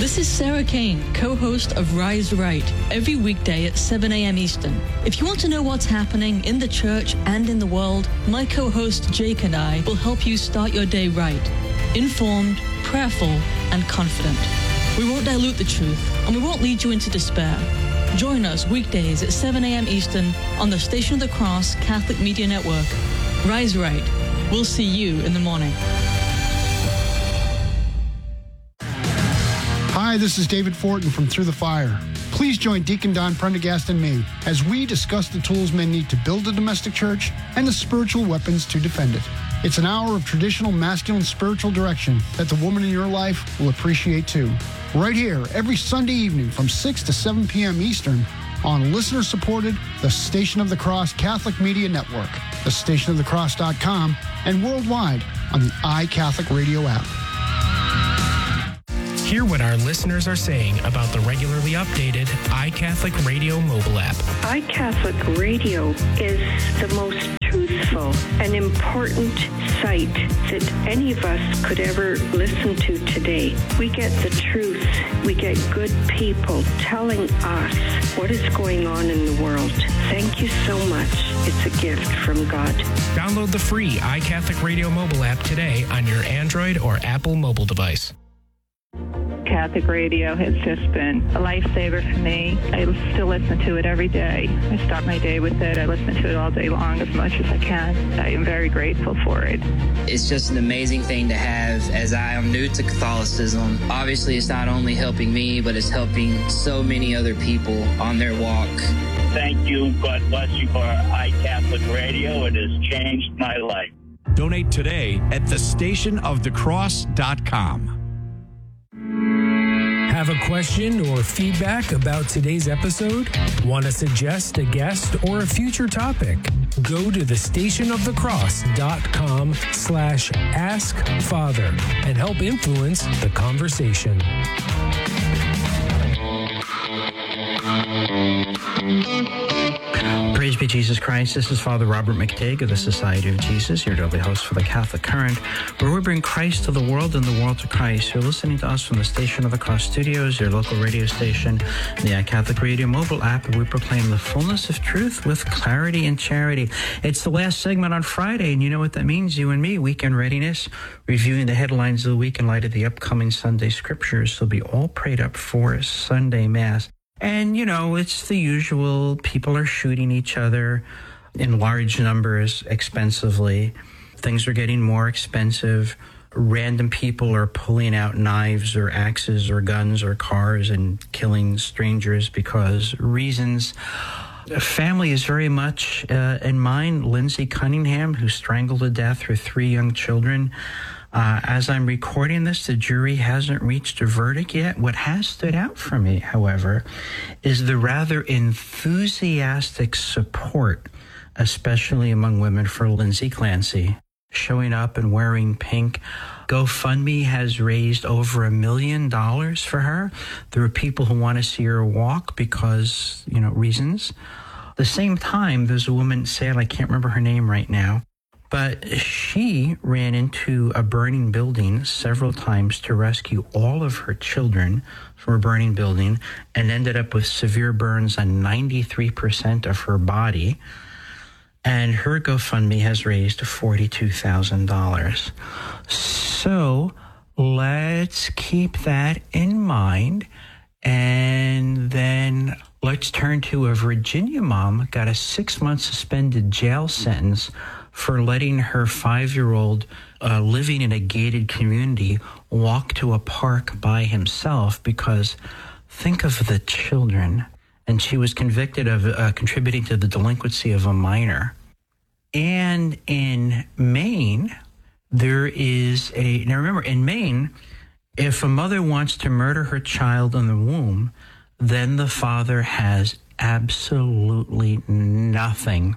This is Sarah Kane, co-host of Rise Right, every weekday at 7 a.m. Eastern. If you want to know what's happening in the church and in the world, my co-host Jake and I will help you start your day right, informed, prayerful, and confident. We won't dilute the truth, and we won't lead you into despair. Join us weekdays at 7 a.m. Eastern on the Station of the Cross Catholic Media Network. Rise Right. We'll see you in the morning. Hi, this is David Fortin from Through the Fire. Please join Deacon Don Prendergast and me as we discuss the tools men need to build a domestic church and the spiritual weapons to defend it. It's an hour of traditional masculine spiritual direction that the woman in your life will appreciate too. Right here, every Sunday evening from 6 to 7 p.m. Eastern on listener-supported The Station of the Cross Catholic Media Network, thestationofthecross.com, and worldwide on the iCatholic Radio app. Hear what our listeners are saying about the regularly updated iCatholic Radio mobile app. iCatholic Radio is the most truthful and important site that any of us could ever listen to today. We get the truth. We get good people telling us what is going on in the world. Thank you so much. It's a gift from God. Download the free iCatholic Radio mobile app today on your Android or Apple mobile device. Catholic radio has just been a lifesaver for me. I still listen to it every day. I start my day with it. I listen to it all day long as much as I can. I am very grateful for it. It's just an amazing thing to have as I am new to Catholicism. Obviously, it's not only helping me, but it's helping so many other people on their walk. Thank you. God bless you for iCatholic Radio. It has changed my life. Donate today at thestationofthecross.com. Have a question or feedback about today's episode? Want to suggest a guest or a future topic? Go to thestationofthecross.com/askfather and help influence the conversation. Praise be Jesus Christ. This is Father Robert McTague of the Society of Jesus, your daily host for the Catholic Current, where we bring Christ to the world and the world to Christ. You're listening to us from the Station of the Cross Studios, your local radio station, the iCatholic Radio mobile app, and we proclaim the fullness of truth with clarity and charity. It's the last segment on Friday, and you know what that means, you and me, weekend readiness, reviewing the headlines of the week in light of the upcoming Sunday scriptures. So be all prayed up for Sunday Mass. And, you know, it's the usual. People are shooting each other in large numbers expensively. Things are getting more expensive. Random people are pulling out knives or axes or guns or cars and killing strangers because reasons. Family is very much in mind. Lindsay Cunningham, who strangled to death her 3 young children. As I'm recording this, the jury hasn't reached a verdict yet. What has stood out for me, however, is the rather enthusiastic support, especially among women, for Lindsay Clancy. Showing up and wearing pink. GoFundMe has raised over $1 million for her. There are people who want to see her walk because, you know, reasons. At the same time, there's a woman, Sal, I can't remember her name right now, but she ran into a burning building several times to rescue all of her children from a burning building and ended up with severe burns on 93% of her body. And her GoFundMe has raised $42,000. So let's keep that in mind. And then let's turn to a Virginia mom got a 6-month suspended jail sentence for letting her 5-year-old living in a gated community walk to a park by himself because think of the children. And she was convicted of contributing to the delinquency of a minor. And in Maine, there is now remember, in Maine, if a mother wants to murder her child in the womb, then the father has absolutely nothing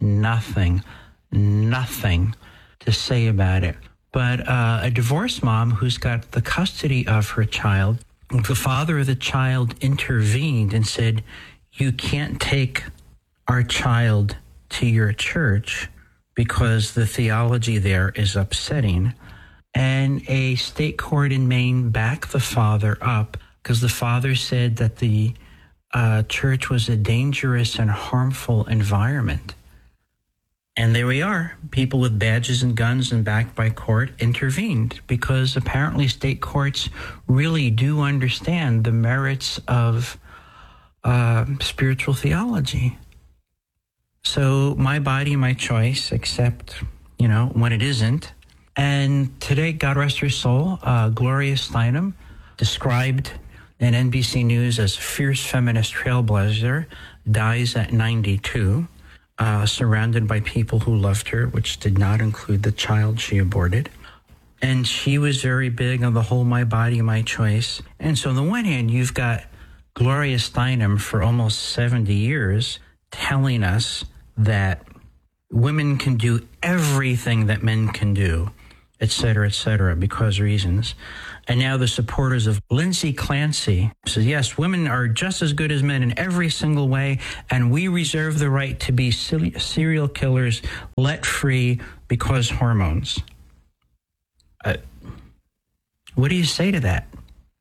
to say about it. But a divorced mom who's got the custody of her child, the father of the child intervened and said, you can't take our child to your church because the theology there is upsetting. And a state court in Maine backed the father up because the father said that the church was a dangerous and harmful environment. And there we are. People with badges and guns and backed by court intervened because apparently state courts really do understand the merits of spiritual theology. So my body, my choice, except, when it isn't. And today, God rest her soul, Gloria Steinem, described in NBC News as a fierce feminist trailblazer, dies at 92. Surrounded by people who loved her, which did not include the child she aborted. And she was very big on the whole my body, my choice. And so on the one hand, you've got Gloria Steinem for almost 70 years telling us that women can do everything that men can do, et cetera, because reasons. And now the supporters of Lindsay Clancy says, yes, women are just as good as men in every single way, and we reserve the right to be serial killers let free because hormones. What do you say to that?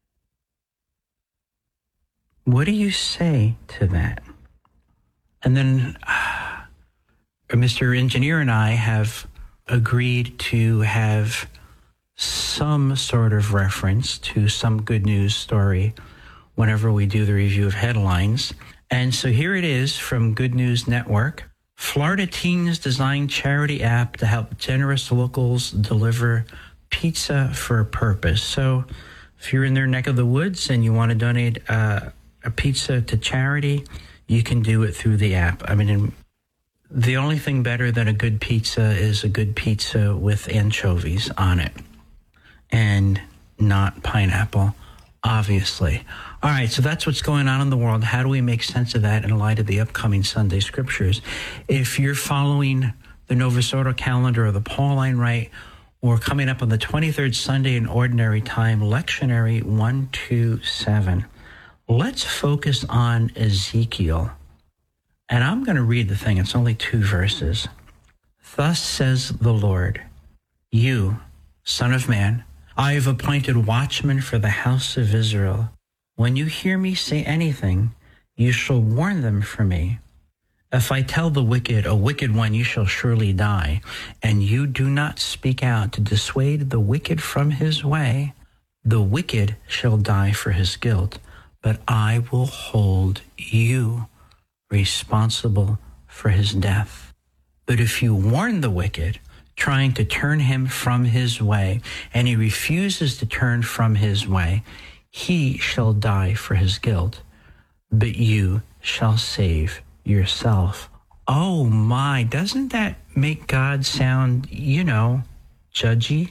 What do you say to that? And then Mr. Engineer and I have agreed to have some sort of reference to some good news story whenever we do the review of headlines. And so here it is from Good News Network. Florida teens design charity app to help generous locals deliver pizza for a purpose. So if you're in their neck of the woods and you want to donate a pizza to charity, you can do it through the app. I mean, the only thing better than a good pizza is a good pizza with anchovies on it. And not pineapple, obviously. All right, so that's what's going on in the world. How do we make sense of that in light of the upcoming Sunday scriptures? If you're following the Novus Ordo calendar or the Pauline Rite, we're coming up on the 23rd Sunday in Ordinary Time, Lectionary 127. Let's focus on Ezekiel. And I'm going to read the thing. It's only 2 verses. Thus says the Lord, you, Son of Man, I have appointed watchmen for the house of Israel. When you hear me say anything, you shall warn them for me. If I tell the wicked, a wicked one, you shall surely die, and you do not speak out to dissuade the wicked from his way, the wicked shall die for his guilt, but I will hold you responsible for his death. But if you warn the wicked, trying to turn him from his way, and he refuses to turn from his way, he shall die for his guilt, but you shall save yourself. Oh my, doesn't that make God sound, judgy?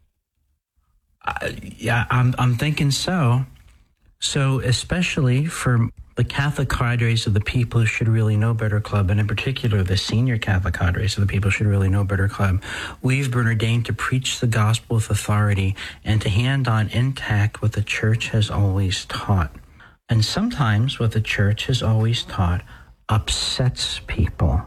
Yeah, I'm thinking so. So especially for the Catholic cadres of the People Who Should Really Know Better Club, and in particular the senior Catholic cadres of the People Who Should Really Know Better Club, we've been ordained to preach the gospel with authority and to hand on intact what the church has always taught. And sometimes what the church has always taught upsets people.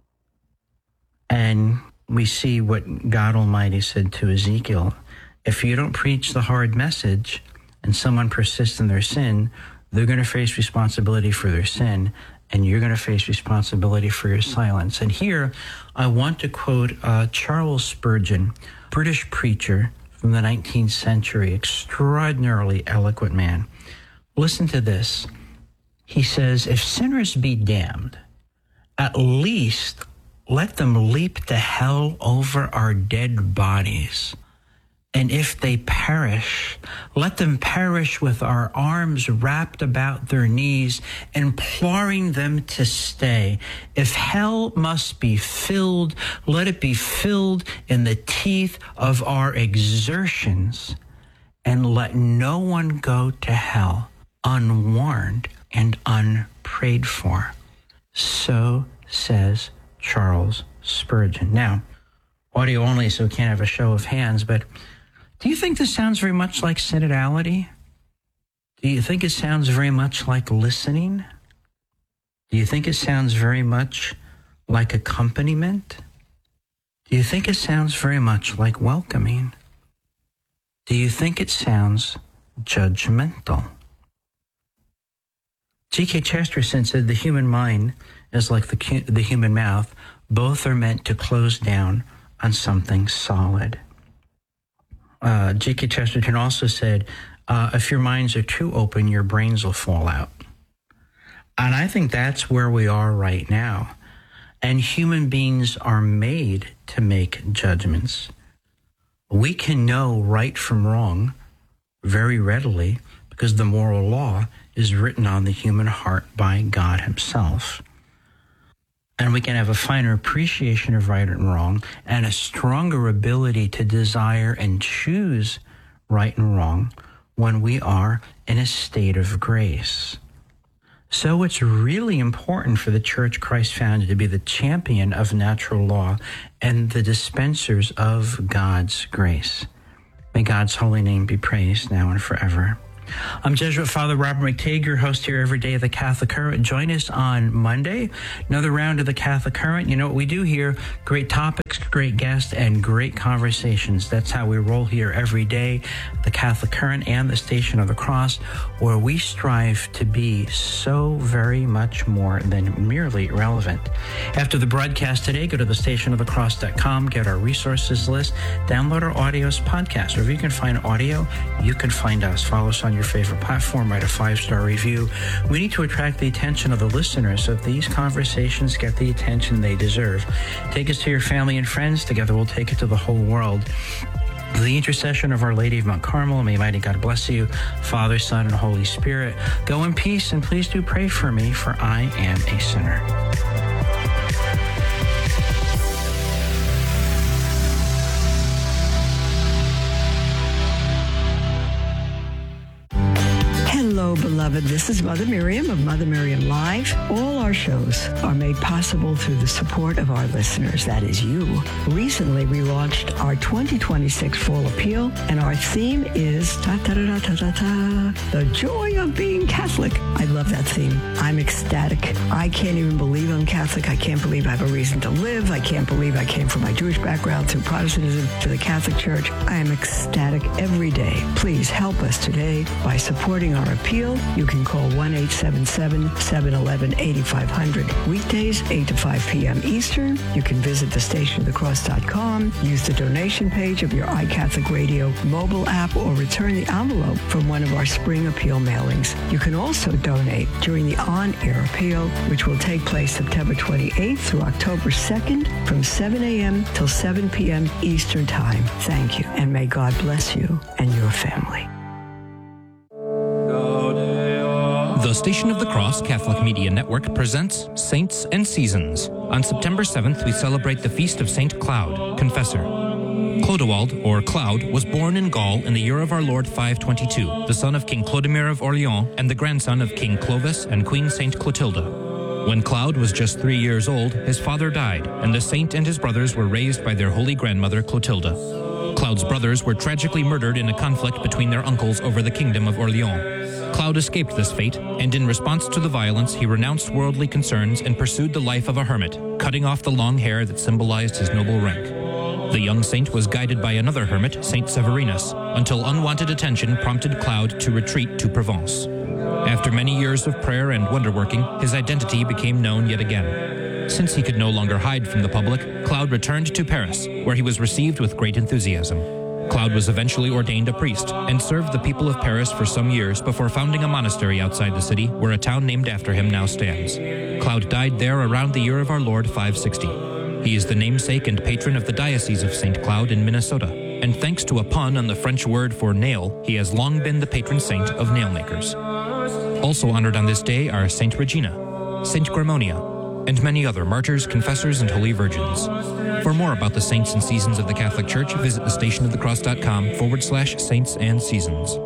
And we see what God Almighty said to Ezekiel. If you don't preach the hard message and someone persists in their sin, they're going to face responsibility for their sin, and you're going to face responsibility for your silence. And here, I want to quote Charles Spurgeon, British preacher from the 19th century, extraordinarily eloquent man. Listen to this. He says, if sinners be damned, at least let them leap to hell over our dead bodies. And if they perish, let them perish with our arms wrapped about their knees, imploring them to stay. If hell must be filled, let it be filled in the teeth of our exertions, and let no one go to hell unwarned and unprayed for. So says Charles Spurgeon. Now, audio only, so we can't have a show of hands, but do you think this sounds very much like synodality? Do you think it sounds very much like listening? Do you think it sounds very much like accompaniment? Do you think it sounds very much like welcoming? Do you think it sounds judgmental? G.K. Chesterton said the human mind is like the human mouth. Both are meant to close down on something solid. G.K. Chesterton also said, if your minds are too open, your brains will fall out. And I think that's where we are right now. And human beings are made to make judgments. We can know right from wrong very readily because the moral law is written on the human heart by God himself. And we can have a finer appreciation of right and wrong and a stronger ability to desire and choose right and wrong when we are in a state of grace. So it's really important for the Church Christ founded to be the champion of natural law and the dispensers of God's grace. May God's holy name be praised now and forever. I'm Jesuit Father Robert McTague, your host here every day of the Catholic Current. Join us on Monday, another round of the Catholic Current. You know what we do here? Great topics, great guests, and great conversations. That's how we roll here every day, the Catholic Current and the Station of the Cross, where we strive to be so very much more than merely relevant. After the broadcast today, go to thestationofthecross.com, get our resources list, download our audios podcast. Wherever you can find audio, you can find us. Follow us on your favorite platform, write a 5-star review. We need to attract the attention of the listeners so that these conversations get the attention they deserve. Take us to your family and friends. Together we'll take it to the whole world. The intercession of Our Lady of Mount Carmel, may mighty God bless you, Father, Son, and Holy Spirit. Go in peace, and please do pray for me, for I am a sinner. Hello, beloved. This is Mother Miriam of Mother Miriam Live. All our shows are made possible through the support of our listeners, that is you. Recently, we launched our 2026 Fall Appeal, and our theme is the joy of being Catholic. I love that theme. I'm ecstatic. I can't even believe I'm Catholic. I can't believe I have a reason to live. I can't believe I came from my Jewish background through Protestantism to the Catholic Church. I am ecstatic every day. Please help us today by supporting our appeal. You can call 1-877-711-8500. Weekdays, 8 to 5 p.m. Eastern. You can visit thestationofthecross.com, use the donation page of your iCatholic Radio mobile app, or return the envelope from one of our spring appeal mailings. You can also donate during the on-air appeal, which will take place September 28th through October 2nd from 7 a.m. till 7 p.m. Eastern Time. Thank you, and may God bless you and your family. The Station of the Cross Catholic Media Network presents Saints and Seasons. On September 7th, we celebrate the feast of Saint Cloud, Confessor. Clodewald, or Cloud, was born in Gaul in the year of our Lord 522, the son of King Clodomir of Orleans and the grandson of King Clovis and Queen Saint Clotilda. When Cloud was just 3 years old, his father died, and the saint and his brothers were raised by their holy grandmother Clotilda. Cloud's brothers were tragically murdered in a conflict between their uncles over the kingdom of Orleans. Cloud escaped this fate, and in response to the violence, he renounced worldly concerns and pursued the life of a hermit, cutting off the long hair that symbolized his noble rank. The young saint was guided by another hermit, Saint Severinus, until unwanted attention prompted Cloud to retreat to Provence. After many years of prayer and wonder-working, his identity became known yet again. Since he could no longer hide from the public, Cloud returned to Paris, where he was received with great enthusiasm. Cloud was eventually ordained a priest and served the people of Paris for some years before founding a monastery outside the city where a town named after him now stands. Cloud died there around the year of our Lord 560. He is the namesake and patron of the Diocese of St. Cloud in Minnesota, and thanks to a pun on the French word for nail, he has long been the patron saint of nailmakers. Also honored on this day are Saint Regina, Saint Grimonia, and many other martyrs, confessors, and holy virgins. For more about the saints and seasons of the Catholic Church, visit thestationofthecross.com/saints and seasons.